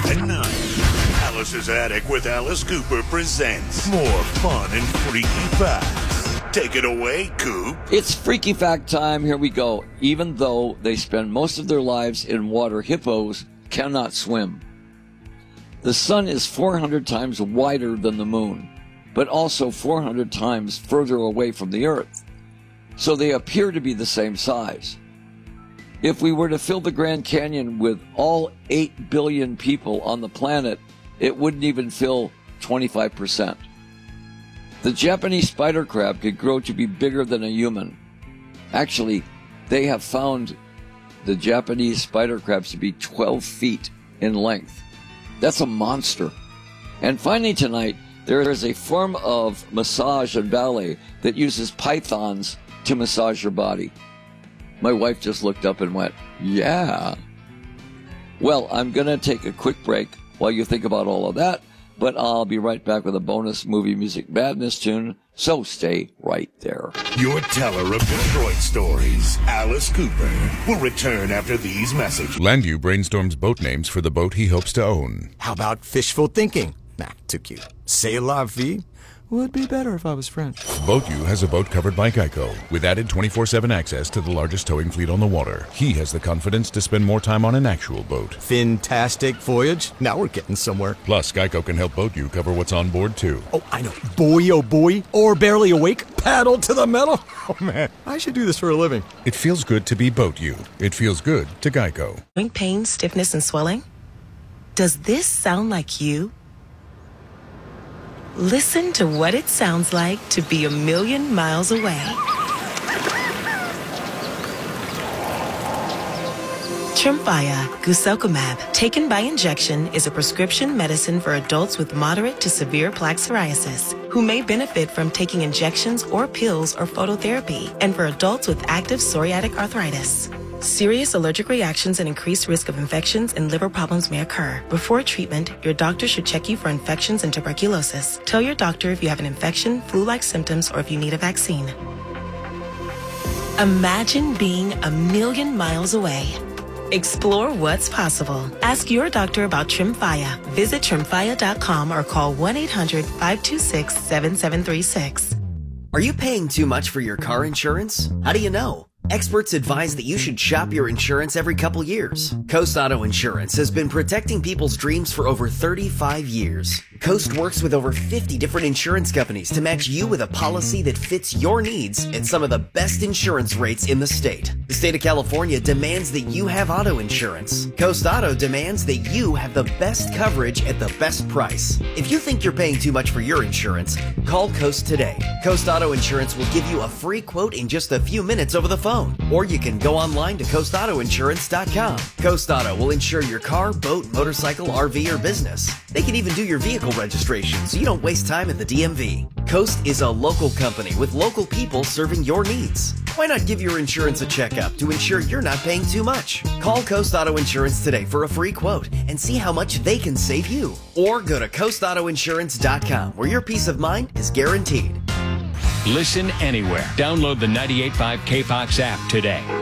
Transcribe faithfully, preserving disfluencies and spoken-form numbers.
Tonight, Alice's Attic with Alice Cooper presents more fun and freaky facts. Take it away, Coop. It's Freaky Fact time. Here we go. Even though they spend most of their lives in water, hippos cannot swim. The sun is four hundred times wider than the moon, but also four hundred times further away from the earth. So they appear to be the same size. If we were to fill the Grand Canyon with all eight billion people on the planet, it wouldn't even fill twenty-five percent. The Japanese spider crab could grow to be bigger than a human. Actually, they have found the Japanese spider crabs to be twelve feet in length. That's a monster. And finally tonight, there is a form of massage and ballet that uses pythons to massage your body. My wife just looked up and went, yeah. Well, I'm going to take a quick break while you think about all of that, but I'll be right back with a bonus movie music madness tune, so stay right there. Your teller of Detroit stories, Alice Cooper, will return after these messages. Landu brainstorms boat names for the boat he hopes to own. How about fishful thinking? Nah, too cute. C'est la vie? Would be better if I was French. BoatU has a boat covered by Geico, with added twenty-four seven access to the largest towing fleet on the water. He has the confidence to spend more time on an actual boat. Fantastic voyage. Now we're getting somewhere. Plus, Geico can help BoatU cover what's on board, too. Oh, I know. Boy, oh boy. Or barely awake. Paddle to the metal. Oh, man. I should do this for a living. It feels good to be BoatU. It feels good to Geico. Joint pain, stiffness, and swelling? Does this sound like you? Listen to what it sounds like to be a million miles away. Tremfya guselkumab, taken by injection, is a prescription medicine for adults with moderate to severe plaque psoriasis who may benefit from taking injections or pills or phototherapy, and for adults with active psoriatic arthritis. Serious allergic reactions and increased risk of infections and liver problems may occur. Before treatment, your doctor should check you for infections and tuberculosis. Tell your doctor if you have an infection, flu-like symptoms, or if you need a vaccine. Imagine being a million miles away. Explore what's possible. Ask your doctor about Tremfya. Visit tremfya dot com or call one eight hundred, five two six, seven seven three six. Are you paying too much for your car insurance? How do you know? Experts advise that you should shop your insurance every couple years. Coast Auto Insurance has been protecting people's dreams for over thirty-five years. Coast works with over fifty different insurance companies to match you with a policy that fits your needs at some of the best insurance rates in the state. The state of California demands that you have auto insurance. Coast Auto demands that you have the best coverage at the best price. If you think you're paying too much for your insurance, call Coast today. Coast Auto Insurance will give you a free quote in just a few minutes over the phone. Or you can go online to coast auto insurance dot com. Coast Auto will insure your car, boat, motorcycle, R V, or business. They can even do your vehicle registration so you don't waste time at the D M V. Coast is a local company with local people serving your needs. Why not give your insurance a checkup to ensure you're not paying too much? Call Coast Auto Insurance today for a free quote and see how much they can save you. Or go to coast auto insurance dot com, where your peace of mind is guaranteed. Listen anywhere. Download the ninety-eight point five K F O X app today.